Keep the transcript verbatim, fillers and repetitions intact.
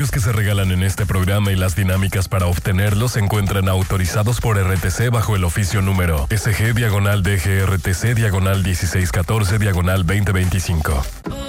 Los que se regalan en este programa y las dinámicas para obtenerlos se encuentran autorizados por R T C bajo el oficio número S G diagonal D G R T C diagonal dieciséis catorce diagonal veinte veinticinco.